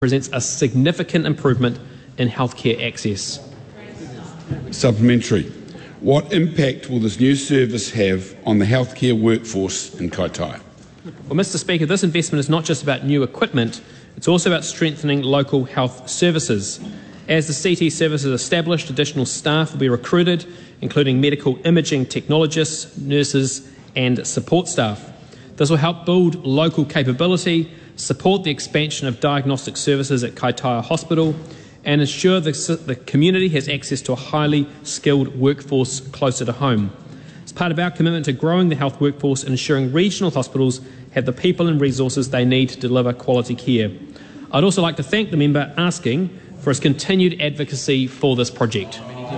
presents a significant improvement in healthcare access. Supplementary. What impact will this new service have on the healthcare workforce in Kaitaia? Well, Mr. Speaker, this investment is not just about new equipment, it's also about strengthening local health services. As the CT service is established, additional staff will be recruited, including medical imaging technologists, nurses and support staff. This will help build local capability, support the expansion of diagnostic services at Kaitaia Hospital, and ensure the community has access to a highly skilled workforce closer to home. As part of our commitment to growing the health workforce and ensuring regional hospitals have the people and resources they need to deliver quality care. I'd also like to thank the member asking for his continued advocacy for this project.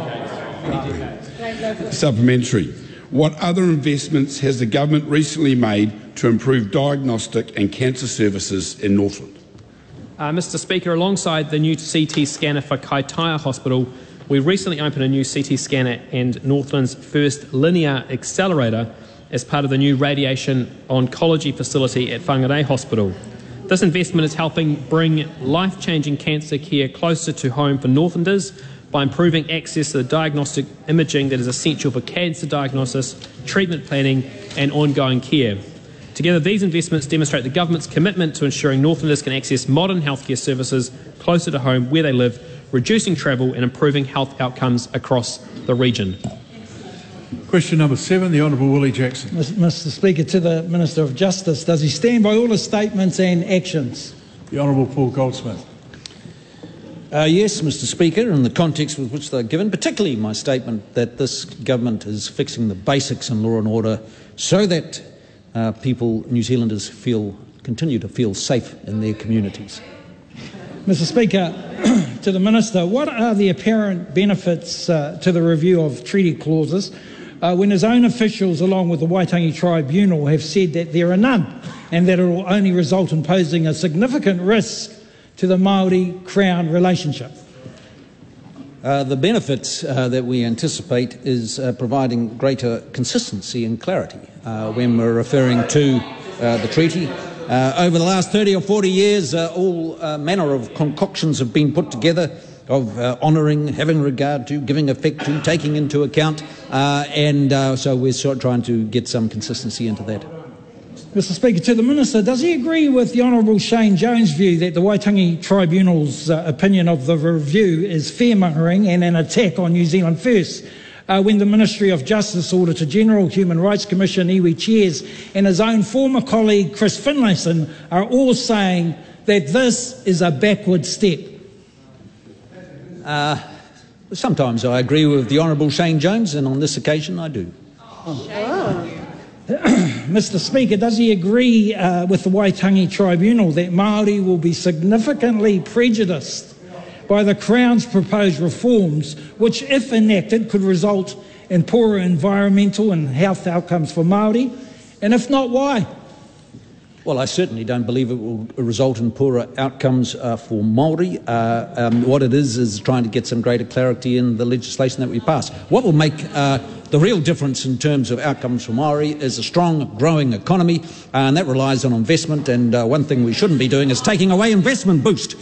Supplementary. What other investments has the government recently made to improve diagnostic and cancer services in Northland? Mr. Speaker, alongside the new CT scanner for Kaitaia Hospital, we recently opened a new CT scanner and Northland's first linear accelerator as part of the new radiation oncology facility at Whangarei Hospital. This investment is helping bring life-changing cancer care closer to home for Northlanders by improving access to the diagnostic imaging that is essential for cancer diagnosis, treatment planning and ongoing care. Together, these investments demonstrate the government's commitment to ensuring Northlanders can access modern healthcare services closer to home where they live, reducing travel and improving health outcomes across the region. Question number 7, the Honourable Willie Jackson. Mr. Speaker, to the Minister of Justice, does he stand by all his statements and actions? The Honourable Paul Goldsmith. Yes, Mr. Speaker, in the context with which they're given, particularly my statement that this government is fixing the basics in law and order so that people, New Zealanders, continue to feel safe in their communities. Mr. Speaker, to the Minister, what are the apparent benefits to the review of treaty clauses when his own officials, along with the Waitangi Tribunal, have said that there are none and that it will only result in posing a significant risk to the Māori-Crown relationship? The benefits that we anticipate is providing greater consistency and clarity when we're referring to the treaty. Over the last 30 or 40 years, all manner of concoctions have been put together of honouring, having regard to, giving effect to, taking into account, so we're sort of trying to get some consistency into that. Mr. Speaker, to the Minister, does he agree with the Honourable Shane Jones' view that the Waitangi Tribunal's opinion of the review is fearmongering and an attack on New Zealand First, when the Ministry of Justice, Auditor General, Human Rights Commission, iwi chairs and his own former colleague Chris Finlayson are all saying that this is a backward step? Sometimes I agree with the Honourable Shane Jones, and on this occasion I do. Mr. Speaker, does he agree with the Waitangi Tribunal that Māori will be significantly prejudiced by the Crown's proposed reforms, which, if enacted, could result in poorer environmental and health outcomes for Māori? And if not, why? Well, I certainly don't believe it will result in poorer outcomes for Māori. What it is trying to get some greater clarity in the legislation that we pass. What will make the real difference in terms of outcomes for Māori is a strong, growing economy, and that relies on investment, and one thing we shouldn't be doing is taking away investment boost.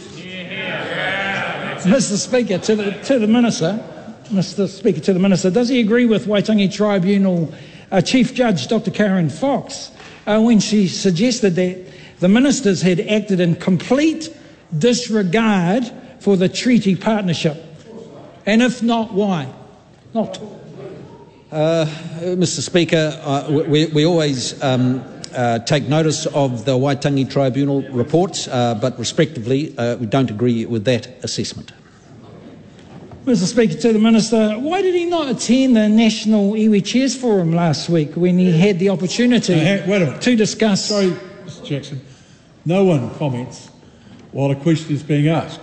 Mr. Speaker, to the Minister, Mr. Speaker, to the Minister, does he agree with Waitangi Tribunal Chief Judge Dr. Karen Fox when she suggested that the ministers had acted in complete disregard for the treaty partnership? And if not, why not? Mr. Speaker, we always take notice of the Waitangi Tribunal reports, but respectively, we don't agree with that assessment. Mr. Speaker, to the Minister, why did he not attend the National Iwi Chairs Forum last week when he had the opportunity to discuss... Sorry, Mr. Jackson. No one comments while a question is being asked.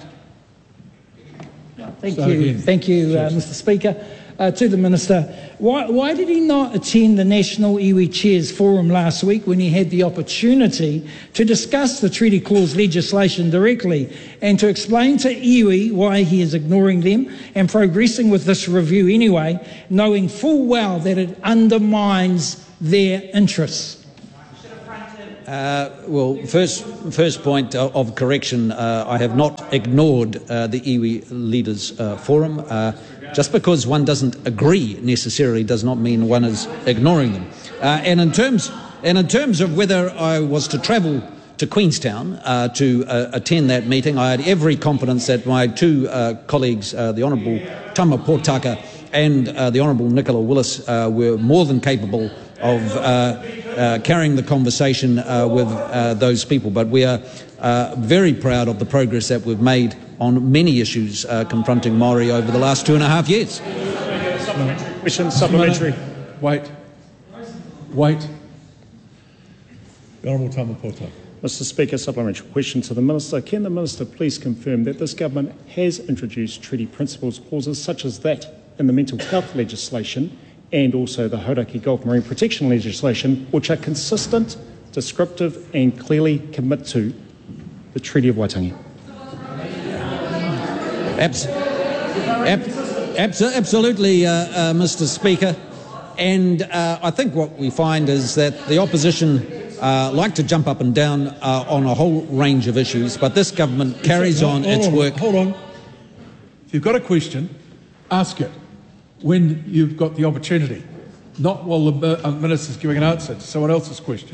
Thank you, Mr. Speaker. To the Minister, why did he not attend the National Iwi Chairs Forum last week when he had the opportunity to discuss the Treaty Clause legislation directly and to explain to iwi why he is ignoring them and progressing with this review anyway, knowing full well that it undermines their interests? Well, first point of correction, I have not ignored the iwi Leaders Forum. Just because one doesn't agree necessarily does not mean one is ignoring them. And in terms of whether I was to travel to Queenstown to attend that meeting, I had every confidence that my two colleagues, the Honourable Tama Potaka and the Honourable Nicola Willis, were more than capable of carrying the conversation with those people. But we are very proud of the progress that we've made on many issues confronting Māori over the last 2.5 years. Question supplementary. Wait. The Honourable Tama Potaka. Mr Speaker, supplementary question to the Minister. Can the Minister please confirm that this government has introduced treaty principles clauses such as that in the mental health legislation and also the Hauraki Gulf Marine Protection legislation, which are consistent, descriptive and clearly commit to the Treaty of Waitangi? Absolutely, Mr Speaker. And I think what we find is that the opposition like to jump up and down on a whole range of issues, but this government carries on its work. Hold on. If you've got a question, ask it when you've got the opportunity, not while the Minister's giving an answer to someone else's question.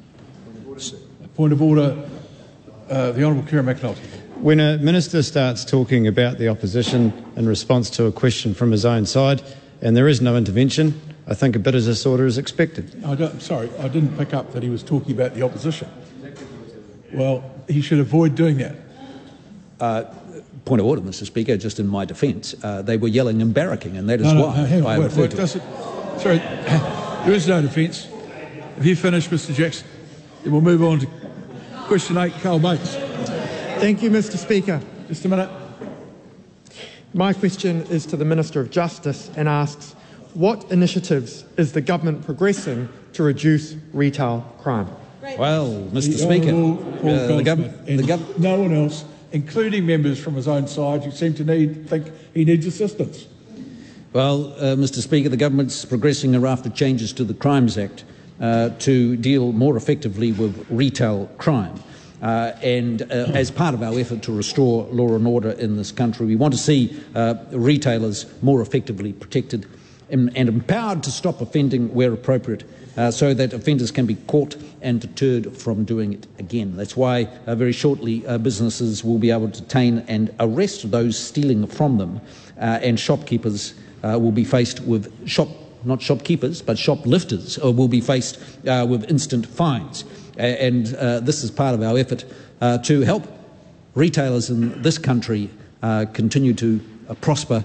Point of order, the Honourable Kira McAnulty. When a minister starts talking about the opposition in response to a question from his own side and there is no intervention, I think a bit of disorder is expected. Sorry, I didn't pick up that he was talking about the opposition. Well, he should avoid doing that. Point of order, Mr Speaker, just in my defence, they were yelling and barracking, and that is why I referred to it. Sorry, there is no defence. Have you finished, Mr Jackson? Then we'll move on to question 8, Carl Bates. Thank you, Mr Speaker. Just a minute. My question is to the Minister of Justice and asks, what initiatives is the government progressing to reduce retail crime? Well, Mr Speaker, the government... No one else, including members from his own side who seem to think he needs assistance. Well, Mr Speaker, the government's progressing a raft of changes to the Crimes Act to deal more effectively with retail crime. And as part of our effort to restore law and order in this country, we want to see retailers more effectively protected and empowered to stop offending where appropriate, so that offenders can be caught and deterred from doing it again. That's why very shortly businesses will be able to detain and arrest those stealing from them, and shopkeepers will be faced with not shopkeepers, but shoplifters will be faced with instant fines. And this is part of our effort to help retailers in this country continue to prosper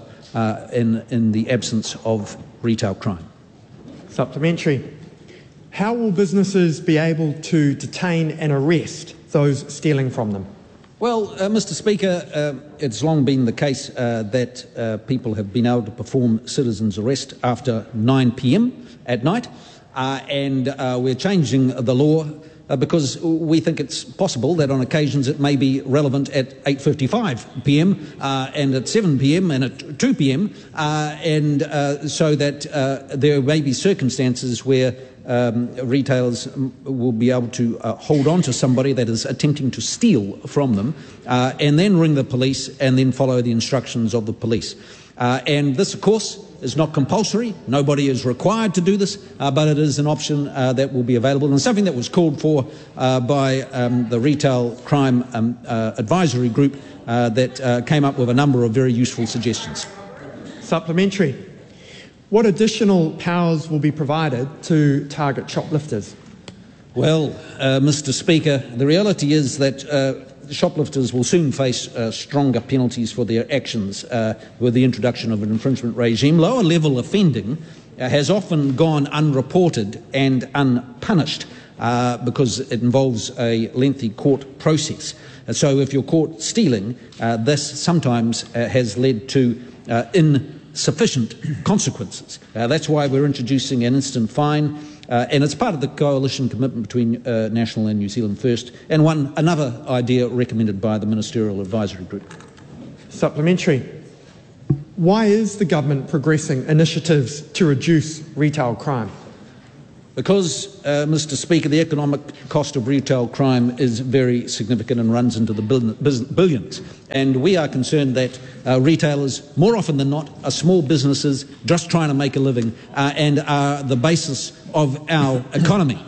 in the absence of retail crime. Supplementary. How will businesses be able to detain and arrest those stealing from them? Well, Mr Speaker, it's long been the case that people have been able to perform citizens' arrest after 9 p.m. at night, and we're changing the law because we think it's possible that on occasions it may be relevant at 8:55 p.m. And at 7 p.m. and at 2 p.m. And so that there may be circumstances where retailers will be able to hold on to somebody that is attempting to steal from them and then ring the police and then follow the instructions of the police. And this, of course, is not compulsory. Nobody is required to do this, but it is an option that will be available and something that was called for by the Retail Crime Advisory Group that came up with a number of very useful suggestions. Supplementary. What additional powers will be provided to target shoplifters? Well, Mr Speaker, the reality is that shoplifters will soon face stronger penalties for their actions with the introduction of an infringement regime. Lower level offending has often gone unreported and unpunished because it involves a lengthy court process. So if you're caught stealing, this sometimes has led to insufficient consequences. That's why we're introducing an instant fine. And it's part of the coalition commitment between National and New Zealand First, and another idea recommended by the Ministerial Advisory Group. Supplementary. Why is the government progressing initiatives to reduce retail crime? Because, Mr. Speaker, the economic cost of retail crime is very significant and runs into the billions. And we are concerned that retailers, more often than not, are small businesses just trying to make a living and are the basis of our economy.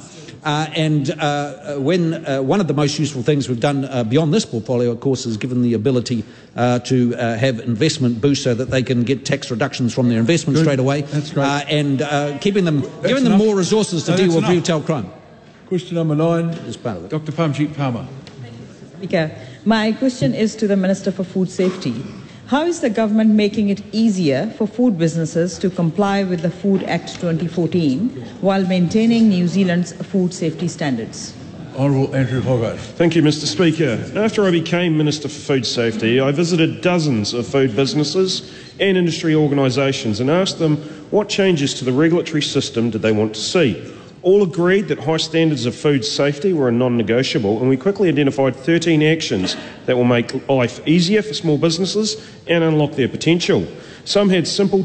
When one of the most useful things we've done beyond this portfolio, of course, is given the ability to have investment boost so that they can get tax reductions from their investment straight away. That's great. Giving them more resources to deal with retail crime. Question number 9 is part of it. Dr. Parmjit Palmer. Speaker, my question is to the Minister for Food Safety. How is the government making it easier for food businesses to comply with the Food Act 2014 while maintaining New Zealand's food safety standards? Honourable Andrew Hogarth. Thank you, Mr. Speaker. After I became Minister for Food Safety, I visited dozens of food businesses and industry organisations and asked them what changes to the regulatory system did they want to see. All agreed that high standards of food safety were a non-negotiable, and we quickly identified 13 actions that will make life easier for small businesses and unlock their potential. Some simple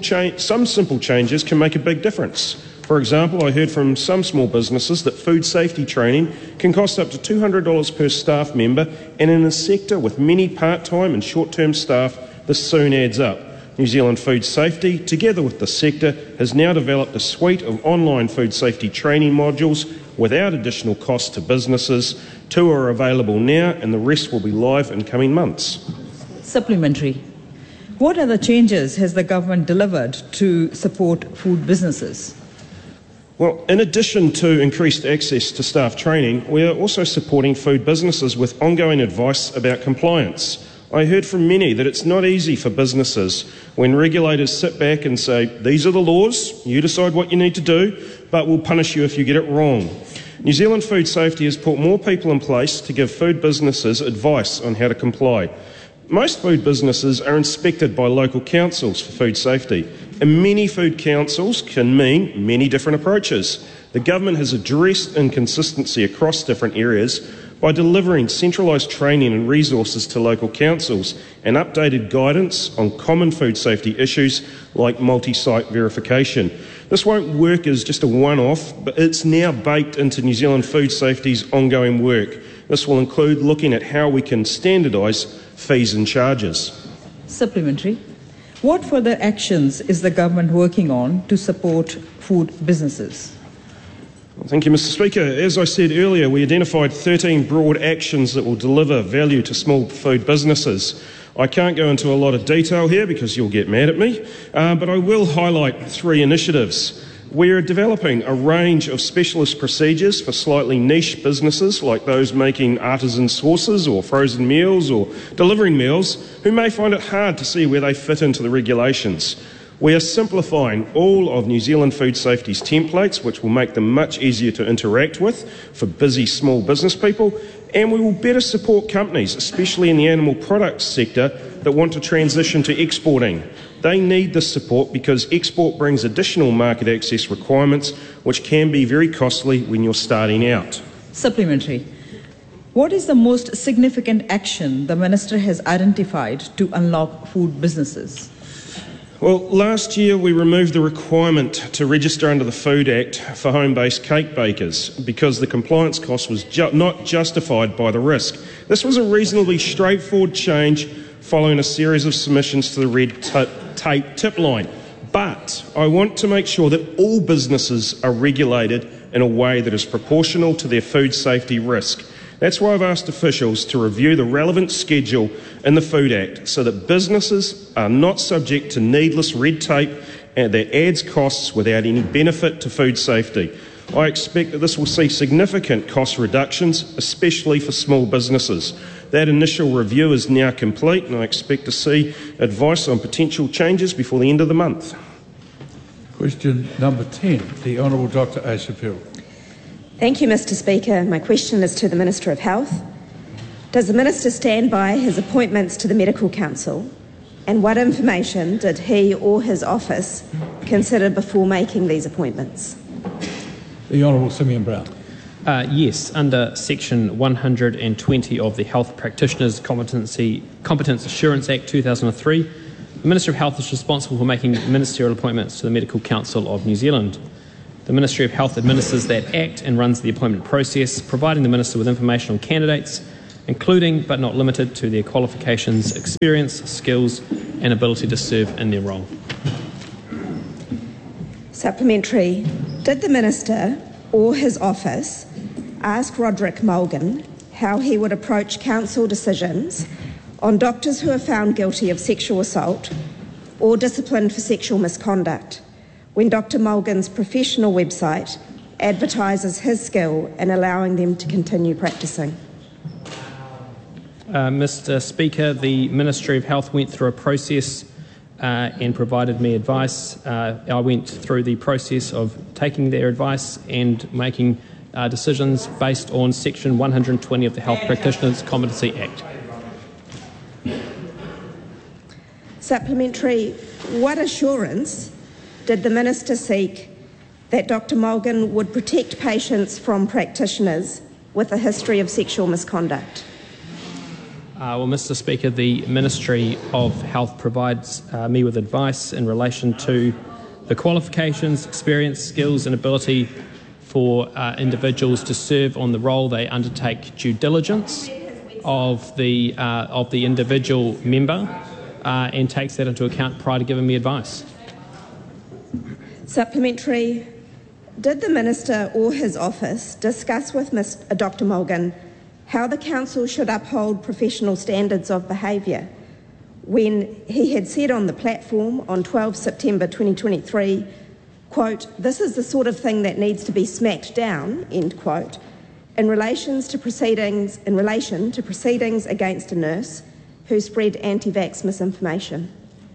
changes can make a big difference. For example, I heard from some small businesses that food safety training can cost up to $200 per staff member, and in a sector with many part-time and short-term staff, this soon adds up. New Zealand Food Safety, together with the sector, has now developed a suite of online food safety training modules without additional cost to businesses. 2 are available now and the rest will be live in coming months. Supplementary. What other changes has the government delivered to support food businesses? Well, in addition to increased access to staff training, we are also supporting food businesses with ongoing advice about compliance. I heard from many that it's not easy for businesses when regulators sit back and say, these are the laws, you decide what you need to do, but we'll punish you if you get it wrong. New Zealand Food Safety has put more people in place to give food businesses advice on how to comply. Most food businesses are inspected by local councils for food safety, and many food councils can mean many different approaches. The government has addressed inconsistency across different areas by delivering centralised training and resources to local councils and updated guidance on common food safety issues like multi-site verification. This won't work as just a one-off, but it's now baked into New Zealand Food Safety's ongoing work. This will include looking at how we can standardise fees and charges. Supplementary. What further actions is the government working on to support food businesses? Thank you, Mr. Speaker. As I said earlier, we identified 13 broad actions that will deliver value to small food businesses. I can't go into a lot of detail here because you'll get mad at me, but I will highlight 3 initiatives. We are developing a range of specialist procedures for slightly niche businesses like those making artisan sauces or frozen meals or delivering meals who may find it hard to see where they fit into the regulations. We are simplifying all of New Zealand Food Safety's templates, which will make them much easier to interact with for busy small business people, and we will better support companies, especially in the animal products sector, that want to transition to exporting. They need this support because export brings additional market access requirements, which can be very costly when you're starting out. Supplementary. What is the most significant action the Minister has identified to unlock food businesses? Well, last year we removed the requirement to register under the Food Act for home-based cake bakers because the compliance cost was not justified by the risk. This was a reasonably straightforward change following a series of submissions to the red tape tip line. But I want to make sure that all businesses are regulated in a way that is proportional to their food safety risk. That's why I've asked officials to review the relevant schedule in the Food Act so that businesses are not subject to needless red tape and that adds costs without any benefit to food safety. I expect that this will see significant cost reductions, especially for small businesses. That initial review is now complete and I expect to see advice on potential changes before the end of the month. Question number 10, the Honourable Dr. Aisha Peel. Thank you, Mr. Speaker. My question is to the Minister of Health. Does the Minister stand by his appointments to the Medical Council? And what information did he or his office consider before making these appointments? The Honourable Simeon Brown. Yes, under Section 120 of the Health Practitioners Competence Assurance Act 2003, the Minister of Health is responsible for making ministerial appointments to the Medical Council of New Zealand. The Ministry of Health administers that Act and runs the appointment process, providing the Minister with information on candidates, including but not limited to their qualifications, experience, skills and ability to serve in their role. Supplementary. Did the Minister or his office ask Roderick Mulgan how he would approach council decisions on doctors who are found guilty of sexual assault or disciplined for sexual misconduct when Dr. Mulgan's professional website advertises his skill in allowing them to continue practising? Mr. Speaker, the Ministry of Health went through a process and provided me advice. I went through the process of taking their advice and making decisions based on Section 120 of the Health Practitioners Competency Act. Supplementary. What assurance did the Minister seek that Dr. Mulgan would protect patients from practitioners with a history of sexual misconduct? Well, Mr. Speaker, the Ministry of Health provides me with advice in relation to the qualifications, experience, skills and ability for individuals to serve on the role. They undertake due diligence of the individual member and takes that into account prior to giving me advice. Supplementary. Did the Minister or his office discuss with Dr. Mulgan how the Council should uphold professional standards of behaviour when he had said on the platform on 12 September 2023, quote, "This is the sort of thing that needs to be smacked down," end quote, in relation to proceedings against a nurse who spread anti-vax misinformation?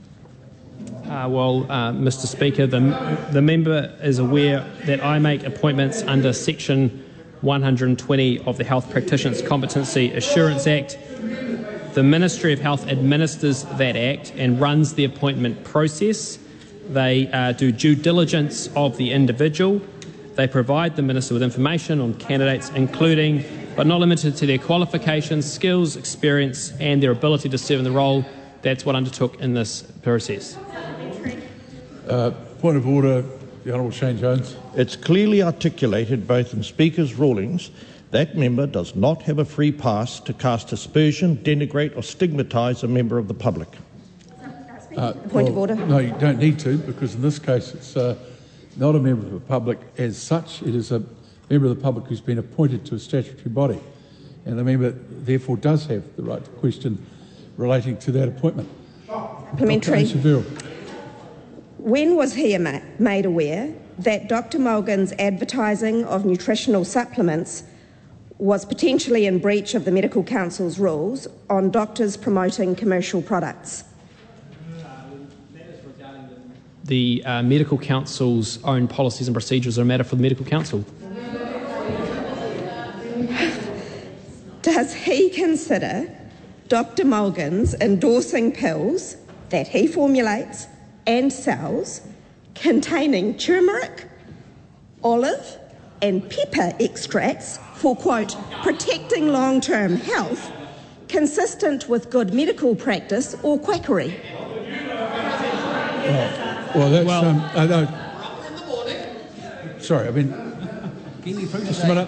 Mr. Speaker, the member is aware that I make appointments under Section 120 of the Health Practitioners Competency Assurance Act. The Ministry of Health administers that Act and runs the appointment process. They do due diligence of the individual. They provide the Minister with information on candidates, including but not limited to their qualifications, skills, experience and their ability to serve in the role. That's what I undertook in this process. Point of order, the Honourable Shane Jones. It's clearly articulated both in Speaker's rulings that member does not have a free pass to cast aspersion, denigrate or stigmatise a member of the public. Point of order. No, you don't need to, because in this case it's not a member of the public as such. It is a member of the public who's been appointed to a statutory body, and the member therefore does have the right to question relating to that appointment. Supplementary. When was he made aware that Dr. Mulgan's advertising of nutritional supplements was potentially in breach of the Medical Council's rules on doctors promoting commercial products? The Medical Council's own policies and procedures are a matter for the Medical Council. Does he consider Dr. Mulgan's endorsing pills that he formulates and sells containing turmeric, olive and pepper extracts for, quote, protecting long-term health, consistent with good medical practice or quackery? Sorry, I mean, just a minute.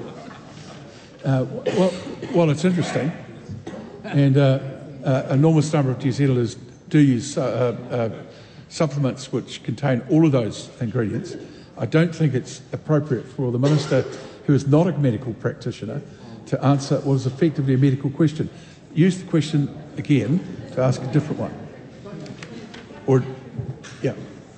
Well, it's interesting, and an enormous number of New Zealanders do use supplements which contain all of those ingredients. I don't think it's appropriate for the Minister, who is not a medical practitioner, to answer what is effectively a medical question. Use the question again to ask a different one. Or, yeah.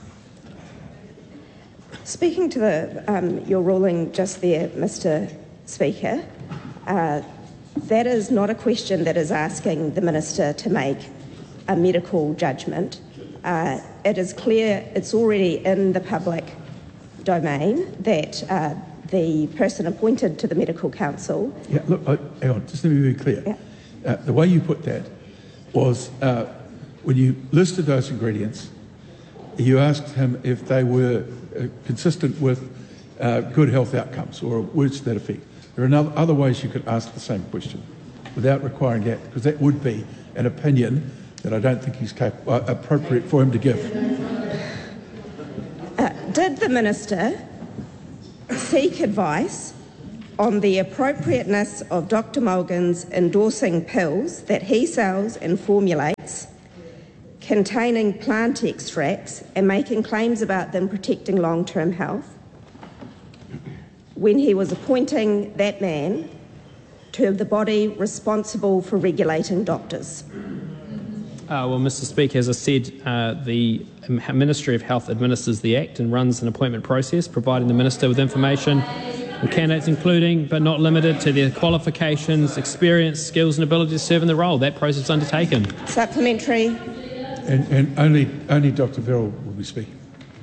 Speaking to your ruling just there, Mr. Speaker, that is not a question that is asking the Minister to make a medical judgment. It is clear, it's already in the public domain that the person appointed to the Medical Council... Yeah, look, hang on, just let me be clear. Yeah. The way you put that was when you listed those ingredients, you asked him if they were consistent with good health outcomes or words to that effect. There are other ways you could ask the same question without requiring that, because that would be an opinion that I don't think is appropriate for him to give. Did the Minister seek advice on the appropriateness of Dr. Mulgan's endorsing pills that he sells and formulates containing plant extracts and making claims about them protecting long-term health when he was appointing that man to the body responsible for regulating doctors? Well, Mr. Speaker, as I said, the Ministry of Health administers the Act and runs an appointment process, providing the Minister with information on candidates, including but not limited to their qualifications, experience, skills and ability to serve in the role. That process is undertaken. Supplementary. And only Dr. Verrill will be speaking.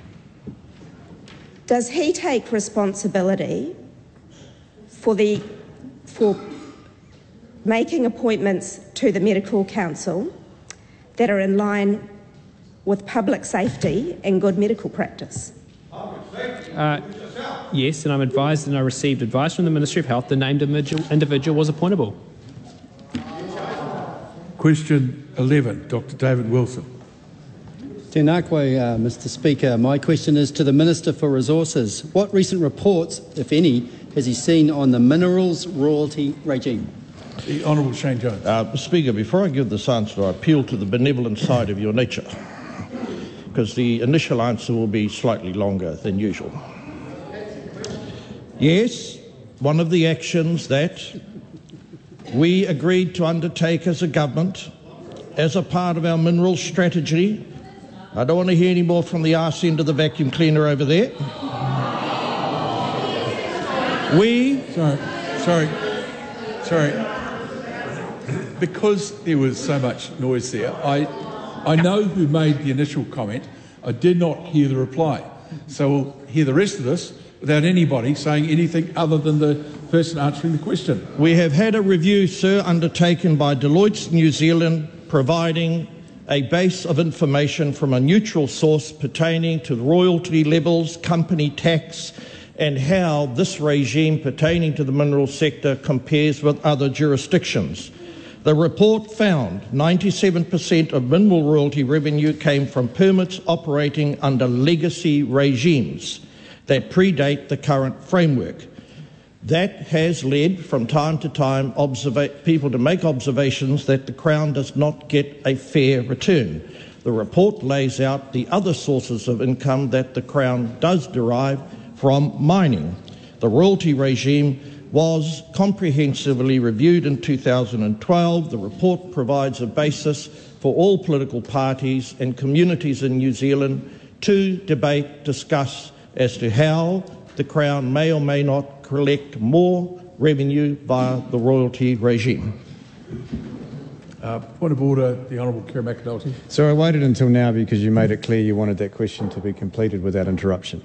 Does he take responsibility for making appointments to the Medical Council that are in line with public safety and good medical practice? Yes, and I'm advised, and I received advice from the Ministry of Health, the named individual was appointable. Question 11, Dr. David Wilson. Tēnā koe, Mr. Speaker. My question is to the Minister for Resources. What recent reports, if any, has he seen on the minerals royalty regime? The Honourable Shane Jones. Mr. Speaker, before I give this answer, I appeal to the benevolent side of your nature, because the initial answer will be slightly longer than usual. Yes, one of the actions that we agreed to undertake as a government, as a part of our minerals strategy, I don't want to hear any more from the arse end of the vacuum cleaner over there. Sorry. Because there was so much noise there, I know who made the initial comment. I did not hear the reply. So we'll hear the rest of this without anybody saying anything other than the person answering the question. We have had a review, sir, undertaken by Deloitte New Zealand, providing a base of information from a neutral source pertaining to royalty levels, company tax, and how this regime pertaining to the mineral sector compares with other jurisdictions. The report found 97% of mineral royalty revenue came from permits operating under legacy regimes that predate the current framework. That has led from time to time people to make observations that the Crown does not get a fair return. The report lays out the other sources of income that the Crown does derive from mining. The royalty regime was comprehensively reviewed in 2012. The report provides a basis for all political parties and communities in New Zealand to debate, discuss as to how the Crown may or may not collect more revenue via the royalty regime. Point of order, the Honourable Kerry McAnulty. So I waited until now because you made it clear you wanted that question to be completed without interruption.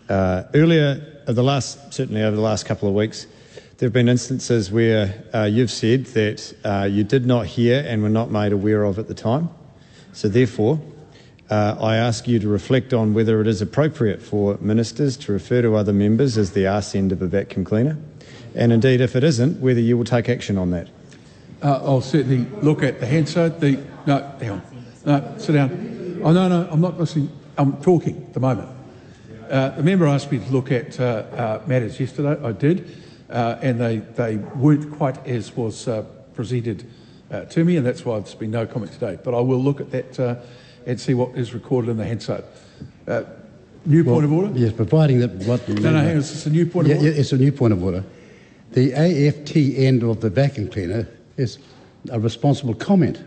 Certainly over the last couple of weeks, there have been instances where you've said that you did not hear and were not made aware of at the time. So therefore, I ask you to reflect on whether it is appropriate for ministers to refer to other members as the arse end of a vacuum cleaner, and indeed, if it isn't, whether you will take action on that. I'll certainly look at the Hansard. Hang on. No, sit down. Oh, no, I'm not listening. I'm talking at the moment. The member asked me to look at matters yesterday. I did. And they weren't quite as was presented to me, and that's why there's been no comment today. But I will look at that and see what is recorded in the Hansard. Point of order? Yes, providing that what... No, hang on, is this a new point of order? Yeah, it's a new point of order. The AFT end of the vacuum cleaner is a responsible comment.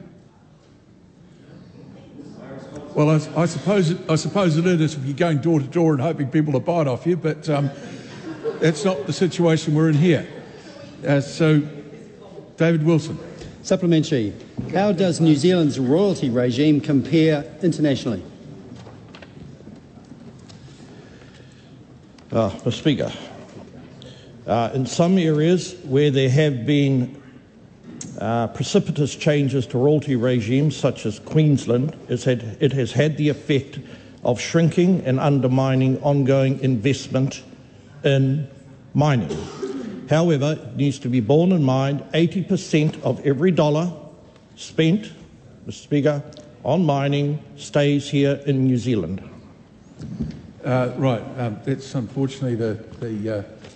Well, I suppose it is if you're going door to door and hoping people to buy it off you, but that's not the situation we're in here. So, David Wilson. Supplementary. How does New Zealand's royalty regime compare internationally? Mr. Speaker, in some areas where there have been precipitous changes to royalty regimes, such as Queensland, it has had the effect of shrinking and undermining ongoing investment in mining. However, it needs to be borne in mind 80% of every dollar spent, Mr. Speaker, on mining stays here in New Zealand. That's unfortunately the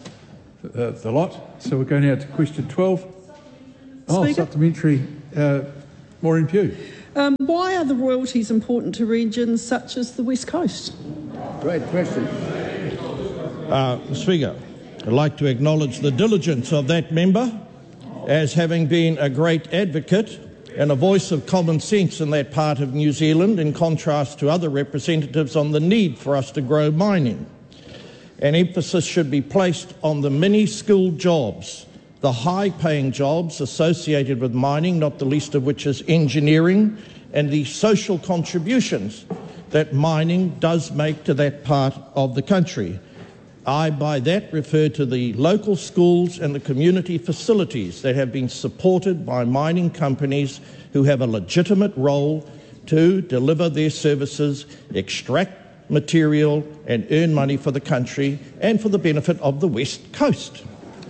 the lot. So we're going now to question 12. Speaker? Supplementary, Maureen Pugh. Why are the royalties important to regions such as the West Coast? Great question. Speaker, I'd like to acknowledge the diligence of that member as having been a great advocate and a voice of common sense in that part of New Zealand, in contrast to other representatives on the need for us to grow mining. An emphasis should be placed on the many skilled jobs, the high-paying jobs associated with mining, not the least of which is engineering, and the social contributions that mining does make to that part of the country. I, by that, refer to the local schools and the community facilities that have been supported by mining companies who have a legitimate role to deliver their services, extract material and earn money for the country and for the benefit of the West Coast.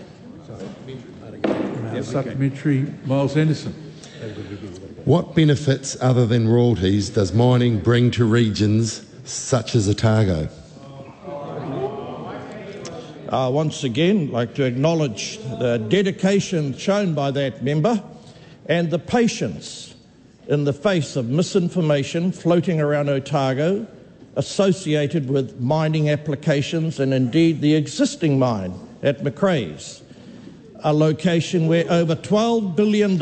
Supplementary, Miles Anderson. What benefits other than royalties does mining bring to regions such as Otago? Once again, I'd like to acknowledge the dedication shown by that member and the patience in the face of misinformation floating around Otago associated with mining applications and indeed the existing mine at Macraes, a location where over $12 billion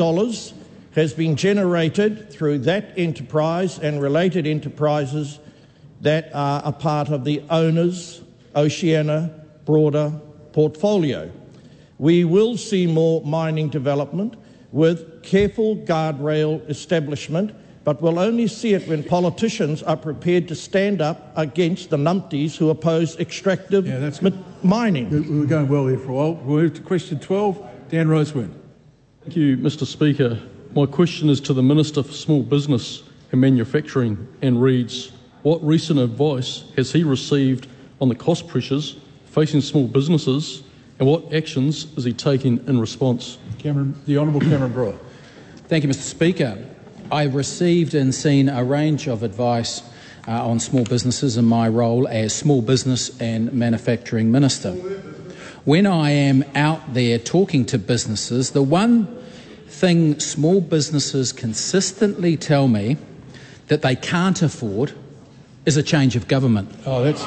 has been generated through that enterprise and related enterprises that are a part of the owner's Oceania broader portfolio. We will see more mining development with careful guardrail establishment, but we'll only see it when politicians are prepared to stand up against the numpties who oppose extractive mining. We were going well there for a while. We'll move to question 12. Dan Roseburn. Thank you, Mr Speaker. My question is to the Minister for Small Business and Manufacturing and reads, what recent advice has he received on the cost pressures facing small businesses and what actions is he taking in response? The Honourable Cameron Brewer. Thank you, Mr Speaker. I've received and seen a range of advice on small businesses in my role as Small Business and Manufacturing Minister. When I am out there talking to businesses, the one thing small businesses consistently tell me that they can't afford is a change of government. Oh, that's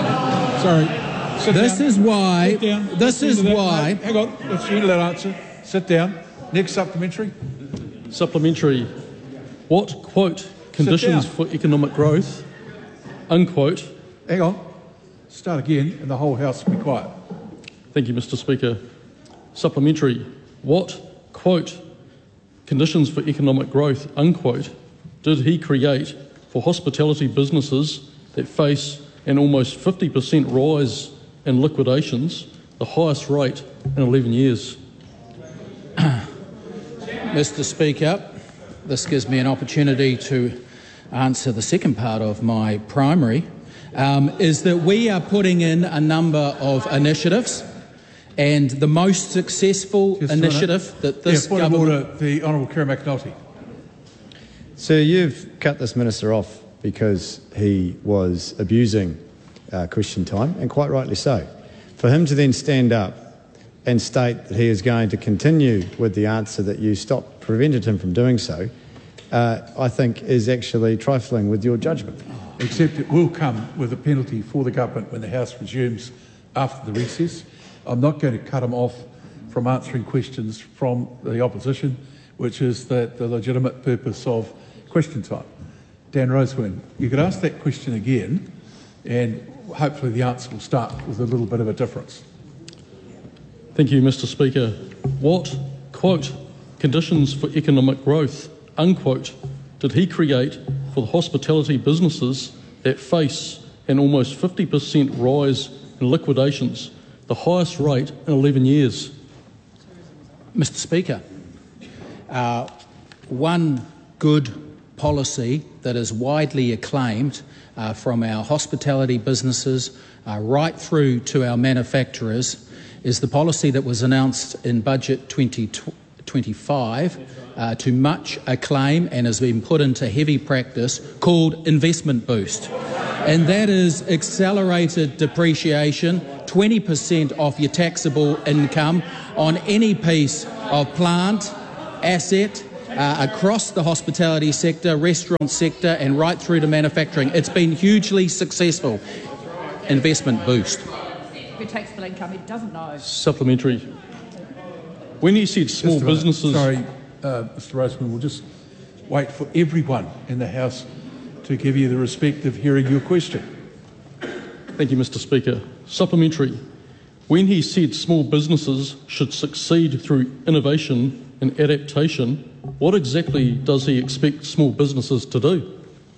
sorry. This is why. This is why. Hang on. Let's hear that answer. Sit down. Next supplementary. Supplementary. What, quote, conditions for economic growth, unquote. Hang on. Start again and the whole House will be quiet. Thank you, Mr Speaker. Supplementary. What, quote, conditions for economic growth, unquote, did he create for hospitality businesses that face an almost 50% rise in liquidations, the highest rate in 11 years? Mr Speaker, this gives me an opportunity to answer the second part of my primary, is that we are putting in a number of initiatives, and the most successful initiative that this government... Order, the Honourable Kerry McNulty. Sir, you've cut this minister off because he was abusing question time, and quite rightly so. For him to then stand up and state that he is going to continue with the answer that you prevented him from doing so, I think is actually trifling with your judgment. Except it will come with a penalty for the government when the House resumes after the recess. I'm not going to cut him off from answering questions from the opposition, which is the legitimate purpose of question time. Dan Roseburn, you could ask that question again, and hopefully the answer will start with a little bit of a difference. Thank you, Mr Speaker. What, quote, conditions for economic growth, unquote, did he create for the hospitality businesses that face an almost 50% rise in liquidations, the highest rate in 11 years? Mr Speaker, one good policy that is widely acclaimed from our hospitality businesses right through to our manufacturers is the policy that was announced in Budget 2025 to much acclaim and has been put into heavy practice, called Investment Boost. and that is accelerated depreciation, 20% off your taxable income on any piece of plant, asset, across the hospitality sector, restaurant sector, and right through to manufacturing. It's been hugely successful. Investment boost. Your taxable income, it doesn't know. Supplementary. When he said small businesses... Sorry, Mr Roseman, we'll just wait for everyone in the House to give you the respect of hearing your question. Thank you, Mr Speaker. Supplementary. When he said small businesses should succeed through innovation and adaptation, what exactly does he expect small businesses to do?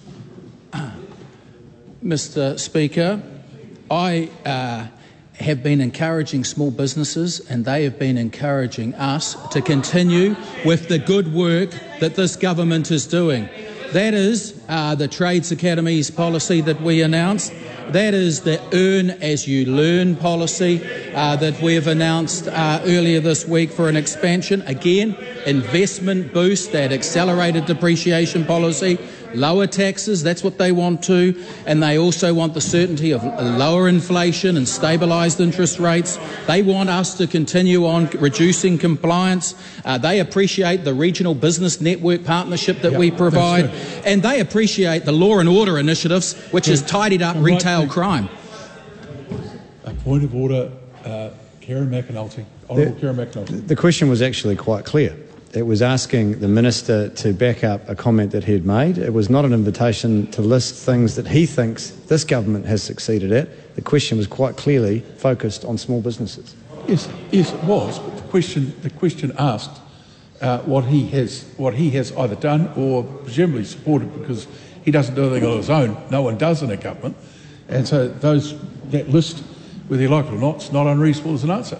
Mr Speaker, I have been encouraging small businesses, and they have been encouraging us to continue with the good work that this government is doing. That is the Trades Academies policy that we announced. That is the Earn As You Learn policy that we have announced earlier this week for an expansion. Again, investment boost, that accelerated depreciation policy, lower taxes, that's what they want to, and they also want the certainty of lower inflation and stabilised interest rates. They want us to continue on reducing compliance. They appreciate the regional business network partnership that we provide, and they appreciate the law and order initiatives, which has tidied up retail crime. A point of order, Karen McAnulty. Honourable Karen McAnulty. The question was actually quite clear. It was asking the Minister to back up a comment that he had made. It was not an invitation to list things that he thinks this government has succeeded at. The question was quite clearly focused on small businesses. Yes, it was. But the question asked what he has either done or presumably supported, because he doesn't do anything on his own. No one does in a government, and so that list, whether you like it or not, it's not unreasonable as an answer.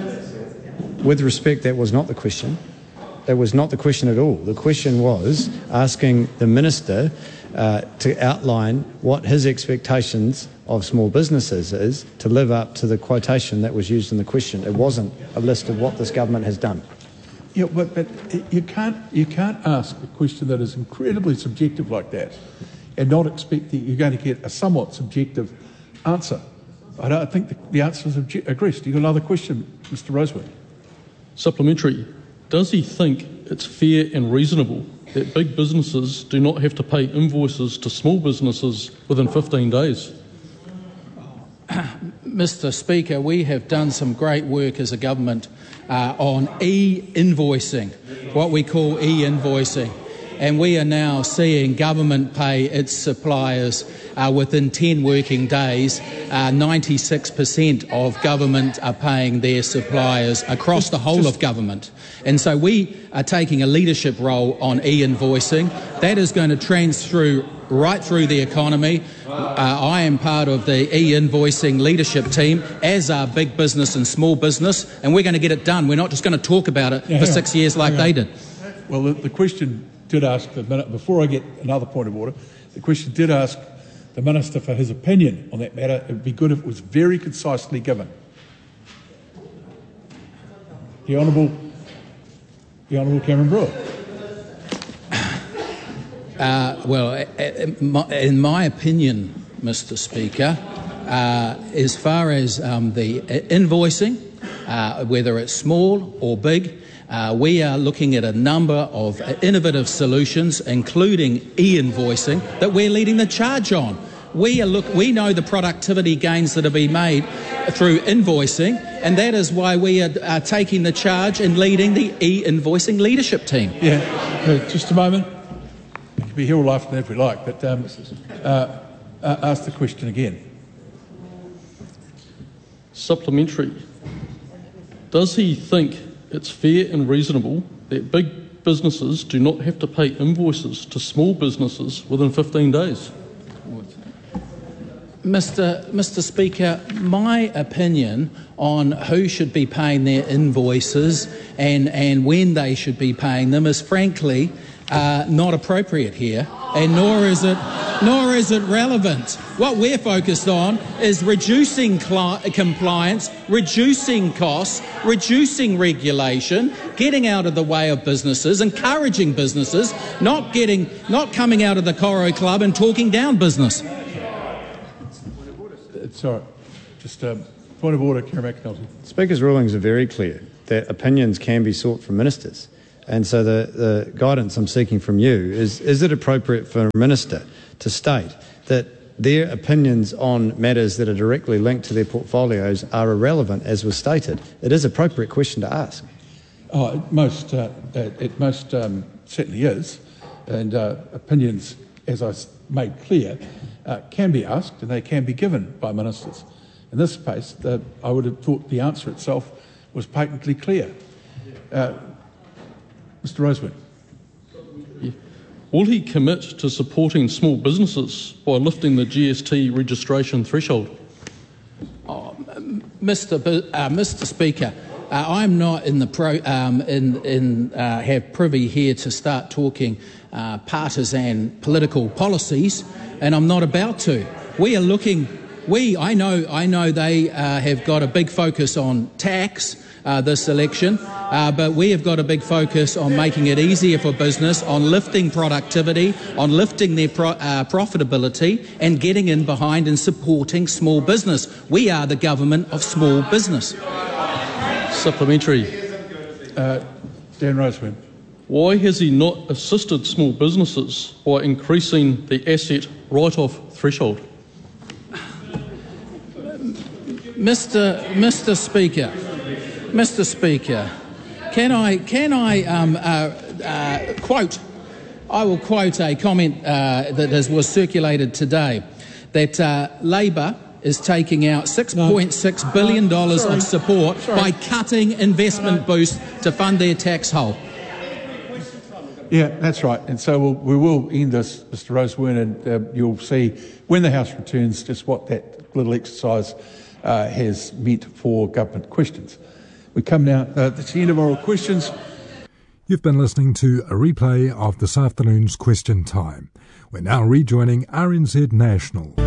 With respect, that was not the question. It was not the question at all. The question was asking the Minister to outline what his expectations of small businesses is to live up to the quotation that was used in the question. It wasn't a list of what this government has done. Yeah, but you can't ask a question that is incredibly subjective like that and not expect that you're going to get a somewhat subjective answer. I think the answer is aggressive. You got another question, Mr Rosewood? Supplementary. Does he think it's fair and reasonable that big businesses do not have to pay invoices to small businesses within 15 days? Mr Speaker, we have done some great work as a government on e-invoicing, what we call e-invoicing. And we are now seeing government pay its suppliers within 10 working days. 96% of government are paying their suppliers across the whole of government. And so we are taking a leadership role on e-invoicing. That is going to transfer right through the economy. I am part of the e-invoicing leadership team, as are big business and small business, and we're going to get it done. We're not just going to talk about it for 6 years like they did. Well, the question did ask, before I get another point of order, the question did ask the Minister for his opinion on that matter. It would be good if it was very concisely given. The Honourable Cameron Brewer. Well, in my opinion, Mr Speaker, as far as the invoicing, whether it's small or big, we are looking at a number of innovative solutions, including e-invoicing, that we're leading the charge on. We know the productivity gains that have been made through invoicing, and that is why we are taking the charge and leading the e-invoicing leadership team. Yeah, just a moment. We can be here all afternoon if we like, but ask the question again. Supplementary. Does he think it's fair and reasonable that big businesses do not have to pay invoices to small businesses within 15 days? Mr Speaker, my opinion on who should be paying their invoices and when they should be paying them is frankly not appropriate here, and nor is it relevant. What we're focused on is reducing compliance, reducing costs, reducing regulation, getting out of the way of businesses, encouraging businesses, not coming out of the Coro Club and talking down business. Sorry, just point of order, Kerry McAnulty. Speaker's rulings are very clear that opinions can be sought from ministers. And so the guidance I'm seeking from you is it appropriate for a minister to state that their opinions on matters that are directly linked to their portfolios are irrelevant, as was stated? It is an appropriate question to ask. Oh, it most certainly is. And opinions, as I made clear, can be asked and they can be given by ministers. In this case, I would have thought the answer itself was patently clear. Mr. Rosewood. Will he commit to supporting small businesses by lifting the GST registration threshold? Mr. Speaker, I'm not in the have privy here to start talking partisan political policies, and I'm not about to. We are looking. I know they have got a big focus on tax this election, but we have got a big focus on making it easier for business, on lifting productivity, on lifting their profitability, and getting in behind and supporting small business. We are the government of small business. Supplementary. Dan Rosewood. Why has he not assisted small businesses by increasing the asset write-off threshold? Mr. Speaker, can I quote? I will quote a comment that was circulated today that Labor is taking out $6.6 billion of support by cutting investment boost to fund their tax hole. Yeah, that's right. And so we will end this, Mr. Rosewood, and you'll see when the House returns just what that little exercise has meant for government questions. We come now, that's the end of oral questions. You've been listening to a replay of this afternoon's Question Time. We're now rejoining RNZ National.